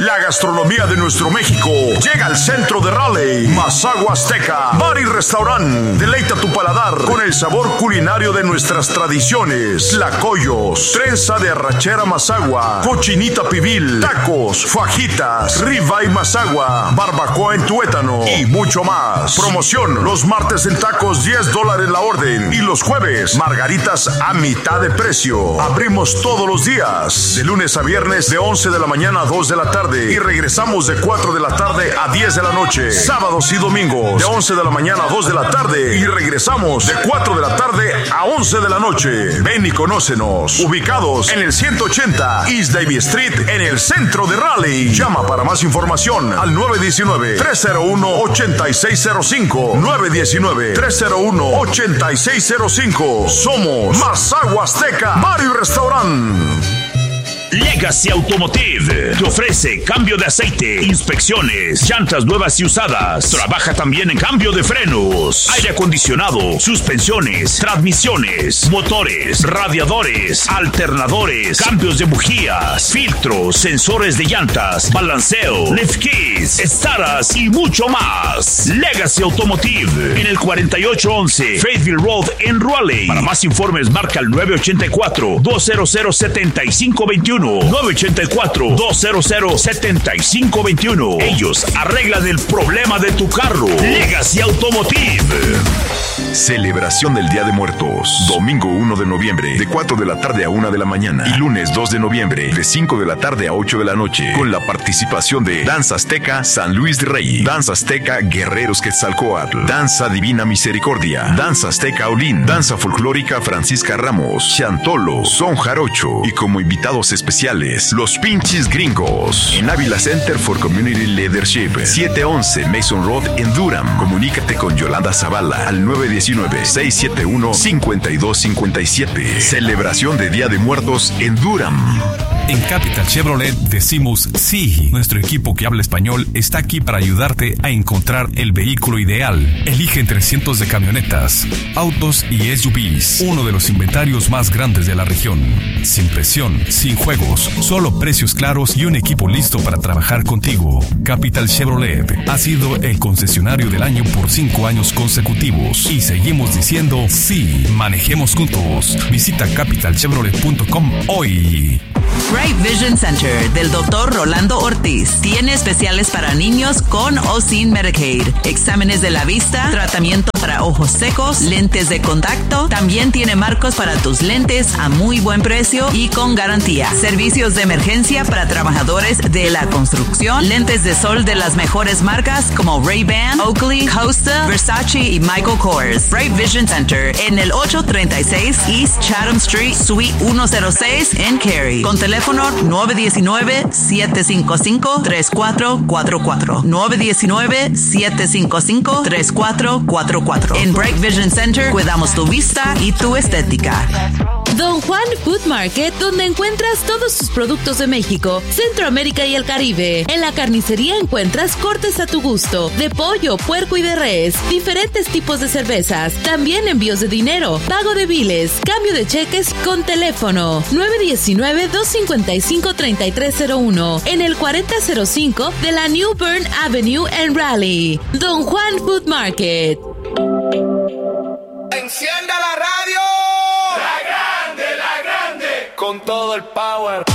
La gastronomía de nuestro México llega al centro de Raleigh. Mazahua Azteca, bar y restaurante. Deleita tu paladar con el sabor culinario de nuestras tradiciones. Tlacoyos, trenza de arrachera Mazahua, cochinita pibil, tacos, fajitas, ribeye Mazahua, barbacoa en tuétano y mucho más. Promoción: los martes en tacos $10 la orden y los jueves margaritas a mitad de precio. Abrimos todos los días, de lunes a viernes de 11 de la mañana a 2 de la tarde y regresamos de 4 de la tarde a 10 de la noche. Sábados y domingos de 11 de la mañana a 2 de la tarde y regresamos de 4 de la tarde a 11 de la noche. Ven y conócenos. Ubicados en el 180 East Davie Street en el centro de Raleigh. Llama para más información al 919-301-8605. 919-301-8605. Somos Mazahua Azteca, bar y restaurante. Legacy Automotive te ofrece cambio de aceite, inspecciones, llantas nuevas y usadas. Trabaja también en cambio de frenos, aire acondicionado, suspensiones, transmisiones, motores, radiadores, alternadores, cambios de bujías, filtros, sensores de llantas, balanceo, lift keys, estaras y mucho más. Legacy Automotive en el 4811 Fayetteville Road en Raleigh. Para más informes marca el 984-200-7521. 984-200-7521. Ellos arreglan el problema de tu carro. Legacy Automotive. Celebración del Día de Muertos. Domingo 1 de noviembre, de 4 de la tarde a 1 de la mañana. Y lunes 2 de noviembre, de 5 de la tarde a 8 de la noche. Con la participación de Danza Azteca San Luis de Rey, Danza Azteca Guerreros Quetzalcóatl, Danza Divina Misericordia, Danza Azteca Olín, Danza Folclórica Francisca Ramos, Chantolo, Son Jarocho. Y como invitados especiales, los Pinches Gringos. En Ávila Center for Community Leadership, 711 Mason Road en Durham. Comunícate con Yolanda Zavala al 919-671-5257. Celebración de Día de Muertos en Durham. En Capital Chevrolet decimos sí. Nuestro equipo que habla español está aquí para ayudarte a encontrar el vehículo ideal. Elige entre cientos de camionetas, autos y SUVs. Uno de los inventarios más grandes de la región. Sin presión, sin juegos, solo precios claros y un equipo listo para trabajar contigo. Capital Chevrolet ha sido el concesionario del año por 5 años consecutivos. Y seguimos diciendo sí. Manejemos juntos. Visita capitalchevrolet.com hoy. Bright Vision Center del Dr. Rolando Ortiz tiene especiales para niños con o sin Medicaid, exámenes de la vista, tratamiento para ojos secos, lentes de contacto, también tiene marcos para tus lentes a muy buen precio y con garantía, servicios de emergencia para trabajadores de la construcción, lentes de sol de las mejores marcas como Ray-Ban, Oakley, Costa, Versace y Michael Kors. Bright Vision Center en el 836 East Chatham Street, Suite 106 en Cary. Con teléfono 919-755-3444. 919-755-3444. En Bright Vision Center cuidamos tu vista y tu estética. Don Juan Food Market, donde encuentras todos sus productos de México, Centroamérica y el Caribe. En la carnicería encuentras cortes a tu gusto, de pollo, puerco y de res, diferentes tipos de cervezas, también envíos de dinero, pago de biles, cambio de cheques con teléfono 919-255-3301 en el 4005 de la New Bern Avenue en Raleigh. Don Juan Food Market. ¡Encienda la radio! ¡La grande, la grande! Con todo el power.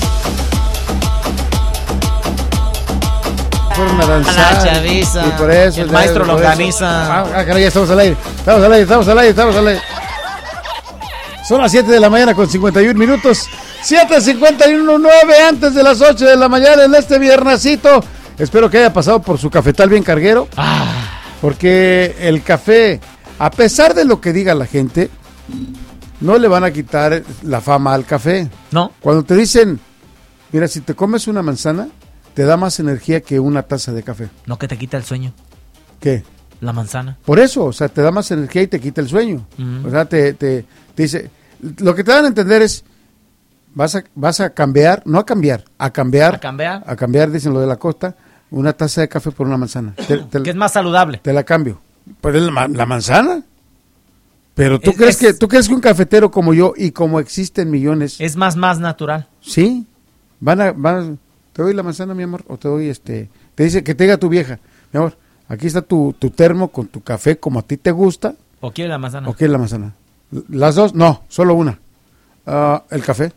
Fueron a danzar. A la chaviza. Y por eso el maestro lo organiza. Caray, ya estamos al aire. Estamos al aire. Son las 7 de la mañana con 51 minutos. 7:51, 9 antes de las 8 de la mañana en este viernesito. Espero que haya pasado por su cafetal bien carguero. Porque el café, a pesar de lo que diga la gente, no le van a quitar la fama al café. No. Cuando te dicen, mira, si te comes una manzana, te da más energía que una taza de café. No, que te quita el sueño. ¿Qué? La manzana. Por eso, o sea, te da más energía y te quita el sueño. O sea, te dice, lo que te dan a entender es, vas a cambiar, no a cambiar, a cambiar. ¿A cambiar? A cambiar, dicen lo de la costa, una taza de café por una manzana. Que es más saludable. Te la cambio. Pues la manzana. Pero ¿tú crees que un cafetero como yo y como existen millones? Es más natural. Sí. Te ¿te doy la manzana, mi amor? O te doy te dice que te diga tu vieja, mi amor, aquí está tu termo con tu café como a ti te gusta. ¿O quiere la manzana? ¿O quiere la manzana? ¿Las dos? No, solo una. El café.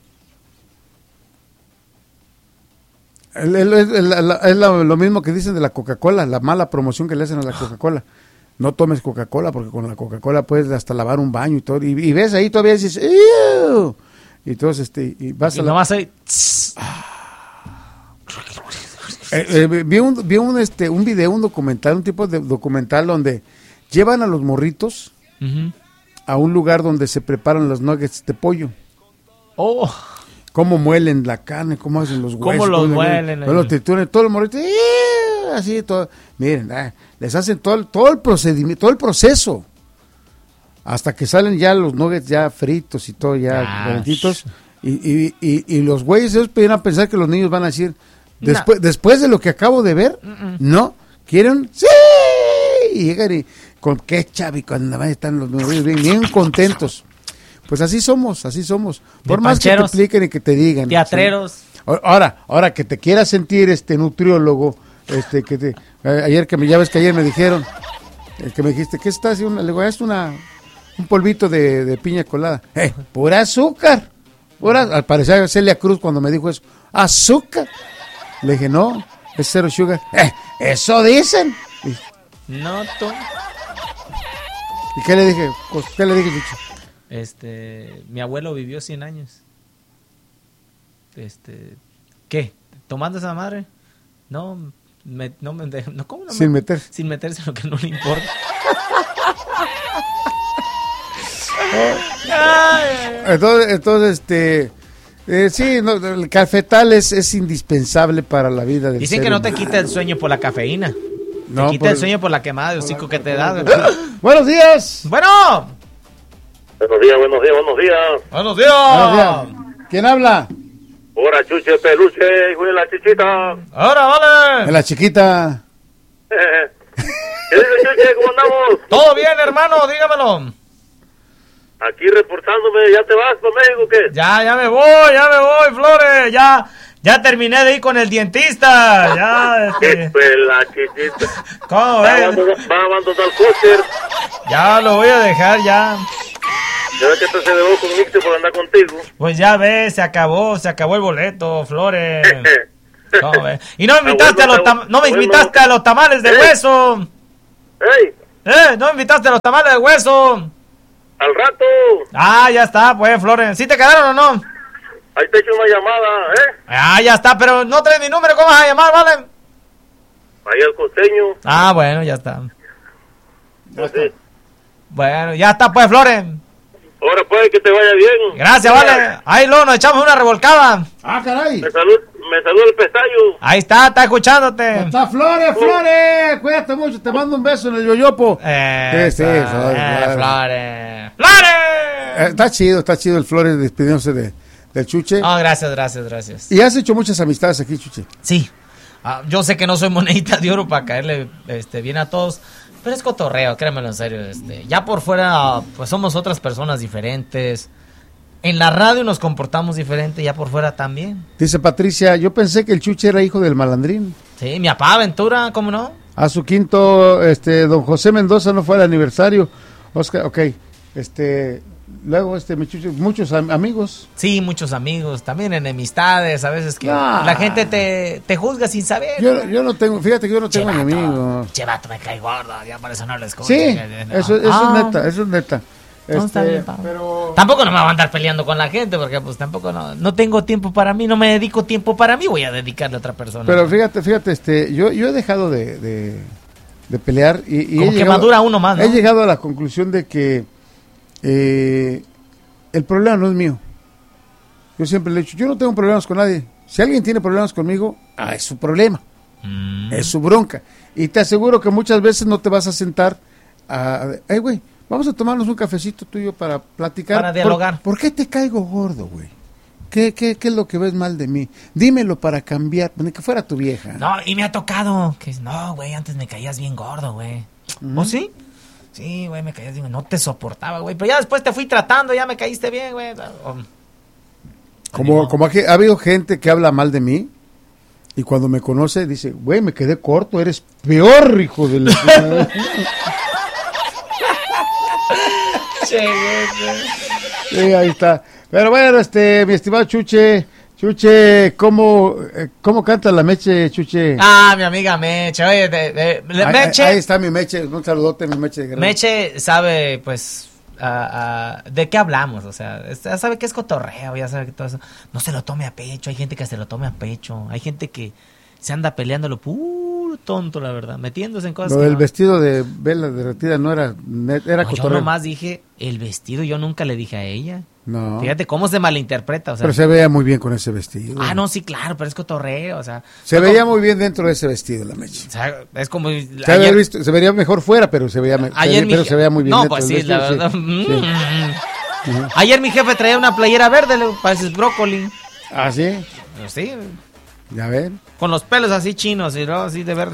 Es lo mismo que dicen de la Coca-Cola, la mala promoción que le hacen a la Coca-Cola. No tomes Coca-Cola porque con la Coca-Cola puedes hasta lavar un baño y todo. Y ves ahí todavía dices, ¡ew! Y entonces y vas a nomás ahí. vi un video, un documental, un tipo de documental donde llevan a los morritos a un lugar donde se preparan los nuggets de pollo. Oh. Cómo muelen la carne, cómo hacen los huesos. Cómo los muelen. Los trituran, todo el morrito, así, todo. Miren, les hacen todo el procedimiento, todo el proceso. Hasta que salen ya los nuggets ya fritos y todo ya calentitos. Y los güeyes ellos pudieran pensar que los niños van a decir, después de lo que acabo de ver, no, quieren, sí, y llegan y con ketchup y cuando están los niños bien contentos. Pues así somos. Por más que te expliquen y que te digan. Teatreros. ¿Sí? Ahora que te quieras sentir nutriólogo, ayer ya ves que ayer me dijeron, que me dijiste, ¿qué estás haciendo? Le digo, es un polvito de piña colada. Pura azúcar. Al parecer Celia Cruz cuando me dijo eso, azúcar. Le dije, no, es cero sugar. Eso dicen. No, tú. ¿Y qué le dije? Chicho? Mi abuelo vivió 100 años. ¿Qué? ¿Tomando esa madre? No, ¿cómo no? Sin meterse en lo que no le importa. Entonces, sí, no, el cafetal es indispensable para la vida del Dicen ser que no te humano. quita el sueño por la cafeína. No, te quita el sueño por la quemada de hocico que te da. ¡Buenos días! ¡Bueno! Buenos días. ¿Quién habla? Ahora, Chuche Peluche, hijo de la chichita. ¡Ahora, vale! De la chiquita. ¿Qué dice, Chuche? ¿Cómo andamos? Todo bien, hermano, dígamelo. Aquí reportándome, ¿ya te vas para México o qué? Ya me voy, Flores, ya terminé de ir con el dentista, ya, ¡Qué la chichita! ¿Cómo ves? Va a abandonar el coche. Ya lo voy a dejar, ya. Ya ves que te se dejó con Mixte por andar contigo. Pues ya ves, se acabó el boleto, Flores. ¿Cómo ves? Y no me invitaste a los tamales de hueso. ¡Ey! No me invitaste a los tamales de hueso. Al rato. Ya está, pues, Flores. ¿Sí te quedaron o no? Ahí te echo una llamada, Ya está, pero no traes mi número, ¿cómo vas a llamar, vale? Ahí al costeño. Bueno, ya está. Sí. Bueno, ya está, pues, Flores. Ahora puede que te vaya bien. Gracias, vale. Ahí luego nos echamos una revolcada. Caray. Me saluda el pestaño. Ahí está escuchándote. Está Flores. Cuídate mucho, te mando un beso en el yoyopo. Flores. Está chido el Flores despidiéndose del Chuche. Gracias. Y has hecho muchas amistades aquí, Chuche. Sí. Yo sé que no soy monedita de oro para caerle bien a todos, pero es cotorreo, créemelo en serio. Ya por fuera, pues somos otras personas diferentes. En la radio nos comportamos diferente, ya por fuera también. Dice Patricia, yo pensé que el Chuche era hijo del malandrín. Sí, mi papá Aventura, ¿cómo no? A su quinto, don José Mendoza no fue al aniversario. Oscar, ok, luego mi Chuche, muchos amigos. Sí, muchos amigos, también enemistades, a veces que la gente te juzga sin saber. Yo no tengo, fíjate que yo no tengo enemigos. Chevato, me cae gordo, ya por eso no les escucho. Sí, eso es neta. No, está bien, pero tampoco no me voy a andar peleando con la gente porque pues tampoco no tengo tiempo para mí, no me dedico tiempo para mí, voy a dedicarle a otra persona. Pero fíjate, yo he dejado de pelear y como que madura uno más, ¿no? He llegado a la conclusión de que el problema no es mío. Yo siempre le he dicho, yo no tengo problemas con nadie. Si alguien tiene problemas conmigo, es su problema, es su bronca. Y te aseguro que muchas veces no te vas a sentar güey, vamos a tomarnos un cafecito tuyo para platicar. Para dialogar. ¿Por qué te caigo gordo, güey? ¿Qué es lo que ves mal de mí? Dímelo para cambiar, ni que fuera tu vieja. No, y me ha tocado que no, güey, antes me caías bien gordo, güey. ¿O sí? Sí, güey, me caías bien, no te soportaba, güey. Pero ya después te fui tratando, ya me caíste bien, güey. Como ha habido gente que habla mal de mí, Y cuando me conoce, dice, güey, me quedé corto, eres peor, hijo de la... Sí, ahí está. Pero bueno, mi estimado Chuche, ¿cómo canta la Meche, Chuche? Mi amiga Meche, oye, Meche. Ahí está mi Meche, un saludote, mi Meche. Meche sabe, pues, de qué hablamos, o sea, ya sabe que es cotorreo, ya sabe que todo eso, no se lo tome a pecho, hay gente que se lo tome a pecho, hay gente que se anda peleando lo puro tonto, la verdad, metiéndose en cosas. Lo del vestido de Vela derretida no era cotorreo. Yo nomás dije el vestido, yo nunca le dije a ella. No. Fíjate cómo se malinterpreta, o sea. Pero se veía muy bien con ese vestido. No, sí, claro, pero es cotorreo, o sea. Se veía muy bien dentro de ese vestido, la Meche. O sea, es como... se vería mejor fuera, pero se veía muy bien. No, pues sí, la verdad. Sí. Ayer mi jefe traía una playera verde, le pareces brócoli. ¿Ah, sí? Pues sí. Ya ven. Con los pelos así chinos y luego así de verde.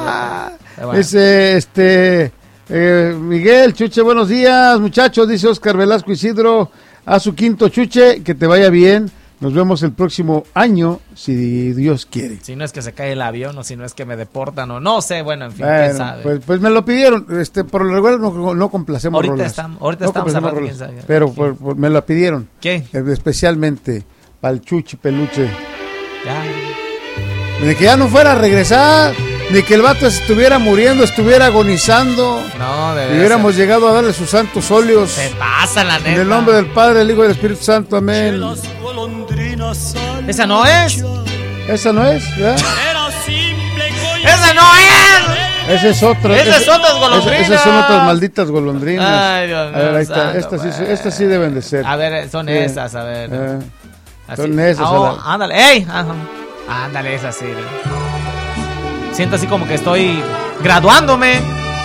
Miguel, Chuche, buenos días, muchachos, dice Oscar Velasco Isidro, a su quinto, Chuche, que te vaya bien, nos vemos el próximo año, si Dios quiere. Si no es que se cae el avión, o si no es que me deportan, o no sé, bueno, en fin, quién sabe. Pues me lo pidieron, por lo regular no complacemos ahorita estamos hablando, quién sabe. Pero me lo pidieron. ¿Qué? Especialmente para el Chuchi Peluche. Ya. De que ya no fuera a regresar, de que el vato estuviera muriendo, estuviera agonizando. No, de y hubiéramos llegado a darle sus santos óleos. Se pasa, la neta. En el nombre del Padre, del Hijo y del Espíritu Santo, amén. ¿Esa no es? ¿Esa no es? ¿Ya? ¡Esa no es! Esa es otra. Esas son otras golondrinas. Esas son otras malditas golondrinas. Ay, Dios mío. A ver, ahí está. Estas sí deben de ser. A ver, son esas, a ver. Son esas. Ándale, ¡ey! Ándale, esa sí. Siento así como que estoy graduándome.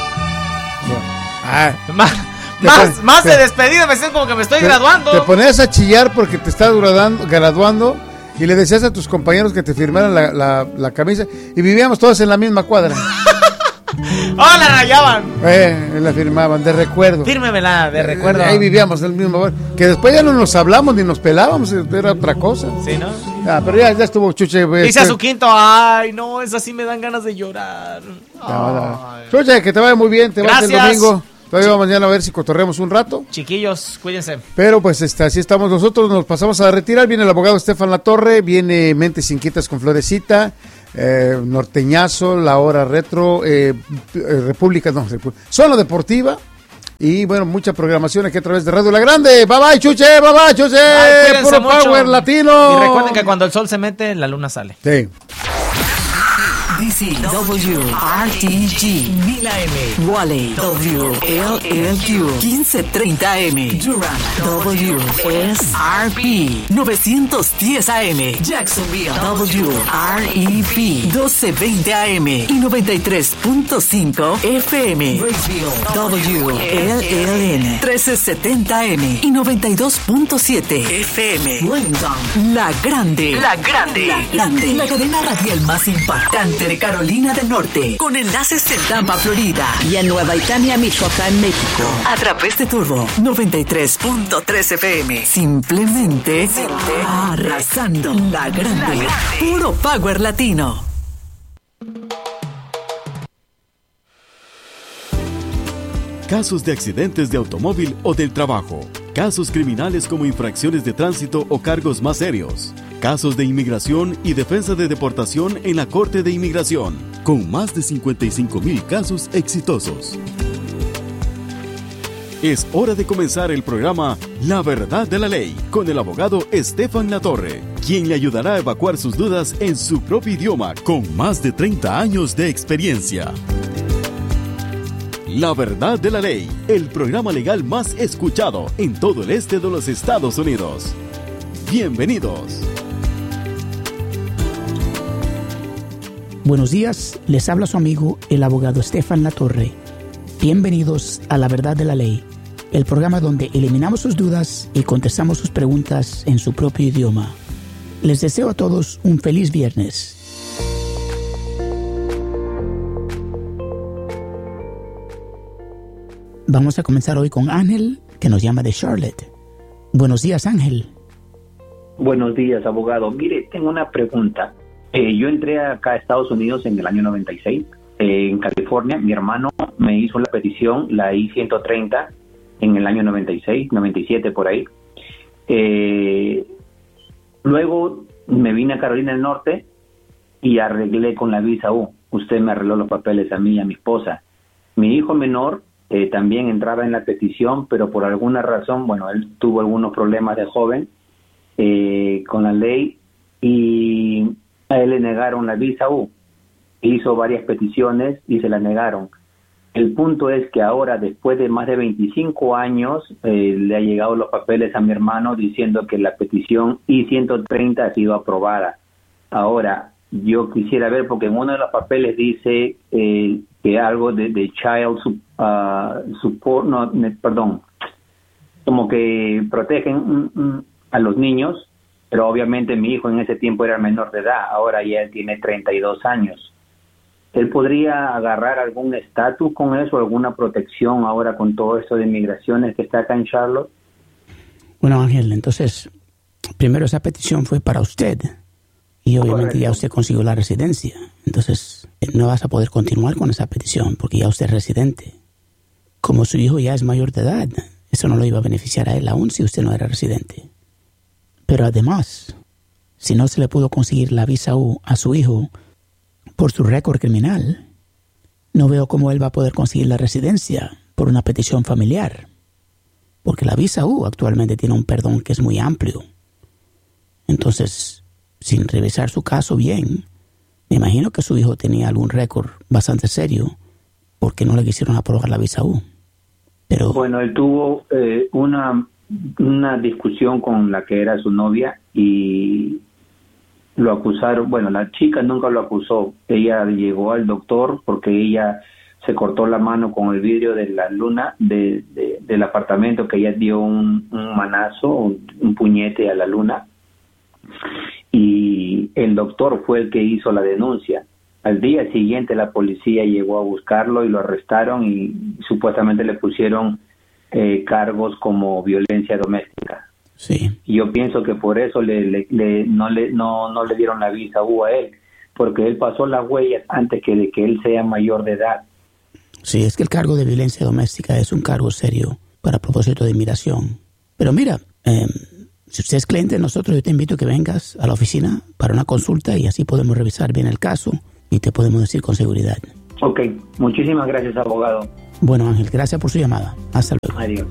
Más de despedida, me siento como que me estoy graduando. Te ponías a chillar porque te estás graduando y le decías a tus compañeros que te firmaran la camisa y vivíamos todos en la misma cuadra. La rayaban. La firmaban, de recuerdo. Fírmemela, de recuerdo. Ahí vivíamos en el mismo lugar. Que después ya no nos hablamos ni nos pelábamos, era otra cosa. Sí, ¿no? Pero ya estuvo, Chuche. Dice a su quinto, ay, no, es así, me dan ganas de llorar. Chuche, que te vaya muy bien, te vas el domingo. Todavía mañana a ver si cotorreamos un rato. Chiquillos, cuídense. Pero pues así estamos nosotros, nos pasamos a retirar. Viene el abogado Estefan Latorre, viene Mentes Inquietas con Florecita, Norteñazo, La Hora Retro, Zona Deportiva. Y bueno, mucha programación aquí a través de Radio La Grande. Bye bye, Chuche, puro mucho. Power latino. Y recuerden que cuando el sol se mete, la luna sale. Sí. DCW, RTG, 1000 AM, Wally, WLLQ, 1530 AM, Durham, WSRP, 910 AM, Jacksonville, WREP, 1220 AM y 93.5 FM, Brazil, WLLN, 1370 AM y 92.7 FM, Wellington, La Grande, la cadena radial más impactante de Carolina del Norte, con enlaces en Tampa, Florida, y en Nueva Italia, Michoacán, México, a través de Turbo 93.3 FM. Simplemente arrasando. La Grande, puro Power latino. Casos de accidentes de automóvil o del trabajo. Casos criminales como infracciones de tránsito o cargos más serios. Casos de inmigración y defensa de deportación en la Corte de Inmigración, con más de 55,000 casos exitosos. Es hora de comenzar el programa La Verdad de la Ley con el abogado Estefan Latorre, quien le ayudará a evacuar sus dudas en su propio idioma con más de 30 años de experiencia. La Verdad de la Ley, el programa legal más escuchado en todo el este de los Estados Unidos. Bienvenidos. Buenos días, les habla su amigo el abogado Estefan Latorre. Bienvenidos a La Verdad de la Ley, el programa donde eliminamos sus dudas y contestamos sus preguntas en su propio idioma. Les deseo a todos un feliz viernes. Vamos a comenzar hoy con Ángel, que nos llama de Charlotte. Buenos días, Ángel. Buenos días, abogado. Mire, tengo una pregunta. Yo entré acá a Estados Unidos en el año 96, en California. Mi hermano me hizo la petición, la I-130, en el año 96, 97 por ahí. Luego me vine a Carolina del Norte y arreglé con la visa U. Usted me arregló los papeles a mí y a mi esposa. Mi hijo menor también entraba en la petición, pero por alguna razón, bueno, él tuvo algunos problemas de joven con la ley y a él le negaron la visa U. Hizo varias peticiones y se la negaron. El punto es que ahora, después de más de 25 años, le ha llegado los papeles a mi hermano diciendo que la petición I-130 ha sido aprobada. Ahora, yo quisiera ver, porque en uno de los papeles dice que algo de child support, como que protegen a los niños, pero obviamente mi hijo en ese tiempo era menor de edad, ahora ya él tiene 32 años. ¿Él podría agarrar algún estatus con eso, alguna protección ahora con todo esto de migraciones que está acá en Charlotte? Bueno, Ángel, entonces, primero esa petición fue para usted y obviamente Correcto. ya usted consiguió la residencia. Entonces, no vas a poder continuar con esa petición porque ya usted es residente. Como su hijo ya es mayor de edad, eso no lo iba a beneficiar a él aún si usted no era residente. Pero además, si no se le pudo conseguir la visa U a su hijo por su récord criminal, no veo cómo él va a poder conseguir la residencia por una petición familiar. Porque la visa U actualmente tiene un perdón que es muy amplio. Entonces, sin revisar su caso bien, me imagino que su hijo tenía algún récord bastante serio porque no le quisieron aprobar la visa U. Pero bueno, él tuvo una discusión con la que era su novia y lo acusaron. Bueno, la chica nunca lo acusó. Ella llegó al doctor porque ella se cortó la mano con el vidrio de la luna del apartamento, que ella dio un manazo, un puñete a la luna, y el doctor fue el que hizo la denuncia. Al día siguiente la policía llegó a buscarlo y lo arrestaron y supuestamente le pusieron cargos como violencia doméstica. Sí. Y yo pienso que por eso no le dieron la visa U a él, porque él pasó las huellas antes de que él sea mayor de edad. sí, es que el cargo de violencia doméstica es un cargo serio para propósito de inmigración. Pero mira, si usted es cliente de nosotros, yo te invito a que vengas a la oficina para una consulta y así podemos revisar bien el caso y te podemos decir con seguridad. Ok, muchísimas gracias, abogado. Bueno, Ángel, gracias por su llamada. Hasta luego. Adiós.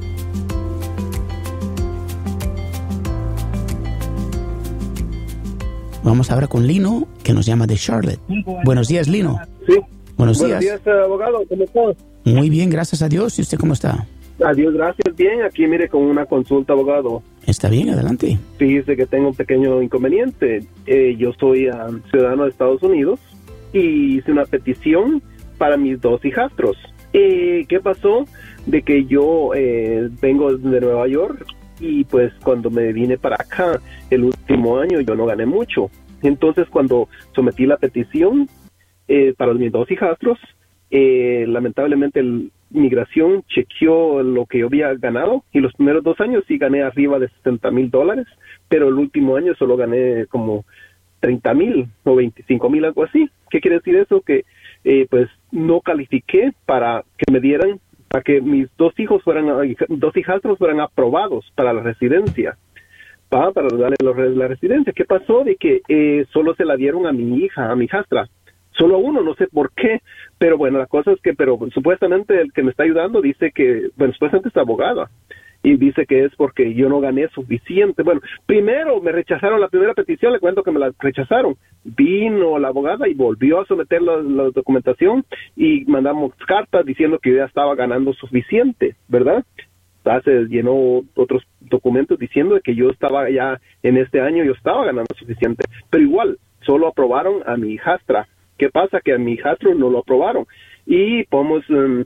Vamos ahora con Lino, que nos llama de Charlotte. Buenos días, Lino. Sí. Buenos días, abogado. ¿Cómo estás? Muy bien, gracias a Dios. ¿Y usted cómo está? Adiós, gracias. Bien, aquí mire con una consulta, abogado. Está bien, adelante. Fíjese que tengo un pequeño inconveniente. Yo soy ciudadano de Estados Unidos y hice una petición para mis dos hijastros. ¿Qué pasó? De que yo vengo de Nueva York y pues cuando me vine para acá el último año yo no gané mucho. Entonces cuando sometí la petición para mis dos hijastros, lamentablemente el migración chequeó lo que yo había ganado y los primeros 2 años sí gané arriba de $60,000, pero el último año solo gané como $30,000 o $25,000, algo así. ¿Qué quiere decir eso? Que pues no califiqué para que me dieran, para que mis dos hijastros fueran aprobados para la residencia, para darle la residencia. ¿Qué pasó? De que solo se la dieron a mi hija, a mi hijastra, solo a uno, no sé por qué, pero bueno, la cosa es que, pero supuestamente el que me está ayudando dice que, bueno, supuestamente es abogada, y dice que es porque yo no gané suficiente. Bueno, primero me rechazaron la primera petición, le cuento que me la rechazaron. Vino la abogada y volvió a someter la documentación y mandamos cartas diciendo que yo ya estaba ganando suficiente, ¿verdad? Se llenó otros documentos diciendo que yo estaba ya en este año, yo estaba ganando suficiente, pero igual, solo aprobaron a mi hijastra. ¿Qué pasa? Que a mi hijastro no lo aprobaron. Y podemos,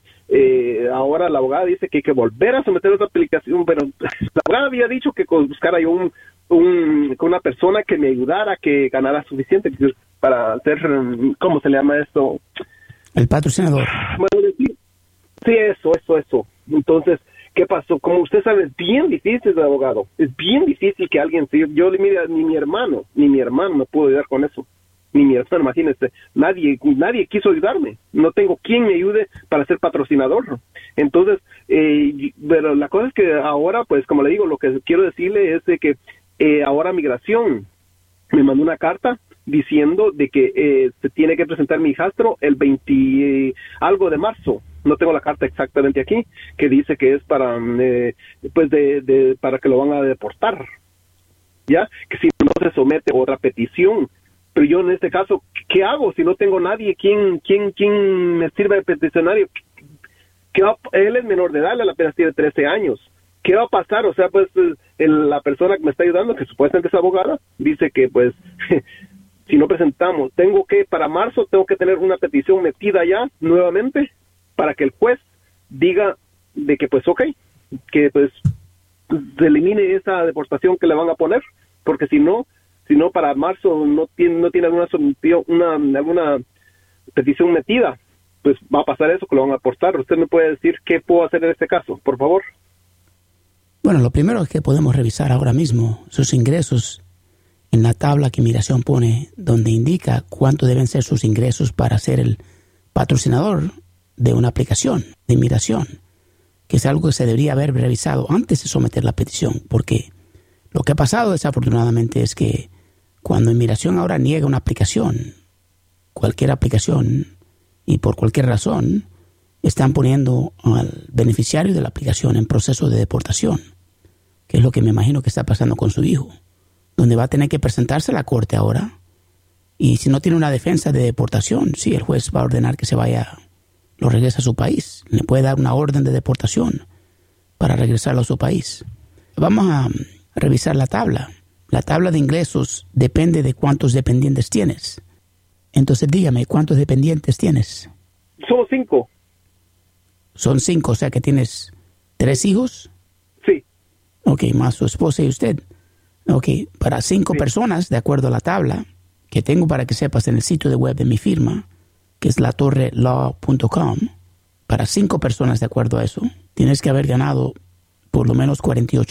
ahora la abogada dice que hay que volver a someter otra aplicación, pero la abogada había dicho que buscara yo una persona que me ayudara, que ganara suficiente para hacer, ¿cómo se le llama esto? El patrocinador. Bueno, sí, eso. Entonces, ¿qué pasó? Como usted sabe, es bien difícil, abogado. Es bien difícil que alguien, yo mira, ni mi hermano me pudo ayudar con eso. ni mi hermano, imagínense, nadie quiso ayudarme, no tengo quien me ayude para ser patrocinador. Entonces, pero la cosa es que ahora, pues como le digo, lo que quiero decirle es de que ahora Migración me mandó una carta diciendo de que se tiene que presentar mi hijastro el 20 algo de marzo. No tengo la carta exactamente aquí, que dice que es para pues para que lo van a deportar, ya, que si no se somete a otra petición. Pero yo en este caso, ¿qué hago si no tengo nadie? ¿Quién me sirve de peticionario? Él es menor de edad, él apenas tiene 13 años. ¿Qué va a pasar? O sea, pues la persona que me está ayudando, que supuestamente es abogada, dice que pues si no presentamos, para marzo tengo que tener una petición metida ya nuevamente para que el juez diga de que pues ok, que pues se elimine esa deportación que le van a poner, porque si no para marzo no tiene alguna petición metida, pues va a pasar eso, que lo van a deportar. ¿Usted me puede decir qué puedo hacer en este caso, por favor? Bueno, lo primero es que podemos revisar ahora mismo sus ingresos en la tabla que Migración pone, donde indica cuánto deben ser sus ingresos para ser el patrocinador de una aplicación de inmigración, que es algo que se debería haber revisado antes de someter la petición, porque lo que ha pasado desafortunadamente es que cuando Inmigración ahora niega una aplicación, cualquier aplicación, y por cualquier razón, están poniendo al beneficiario de la aplicación en proceso de deportación, que es lo que me imagino que está pasando con su hijo, donde va a tener que presentarse a la corte ahora, y si no tiene una defensa de deportación, sí, el juez va a ordenar que se vaya, lo regrese a su país, le puede dar una orden de deportación para regresarlo a su país. Vamos a revisar la tabla. La tabla de ingresos depende de cuántos dependientes tienes. Entonces dígame, ¿cuántos dependientes tienes? Somos 5. Son 5, o sea que tienes 3 hijos. Sí. Ok, más su esposa y usted. Ok, para 5 personas, de acuerdo a la tabla que tengo para que sepas en el sitio de web de mi firma, que es latorrelaw.com, para 5 personas, de acuerdo a eso, tienes que haber ganado por lo menos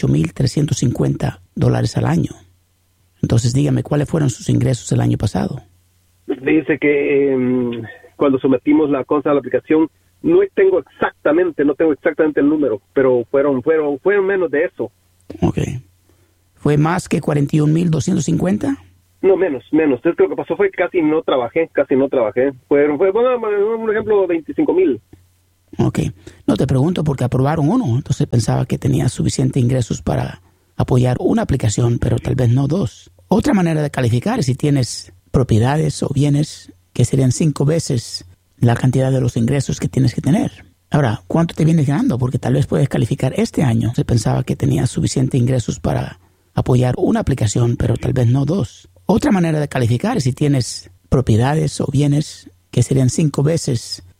$48,350 al año. Entonces dígame, ¿cuáles fueron sus ingresos el año pasado? Dice que cuando sometimos la cosa a la aplicación, no tengo exactamente el número, pero fueron menos de eso. Ok. ¿Fue más que 41,250? No, menos. Entonces lo que pasó fue que casi no trabajé. Fue bueno, un ejemplo, 25,000. Ok. No, te pregunto porque aprobaron uno, entonces pensaba que tenía suficientes ingresos para apoyar una aplicación, pero tal vez no 2. Otra manera de calificar es si tienes propiedades o bienes que serían 5 veces la cantidad de los ingresos que tienes que tener. Ahora, ¿cuánto te vienes ganando? Porque tal vez puedes calificar este año. Se pensaba que tenías suficientes ingresos para apoyar una aplicación, pero tal vez no 2. Otra manera de calificar es si tienes propiedades o bienes que serían 5 veces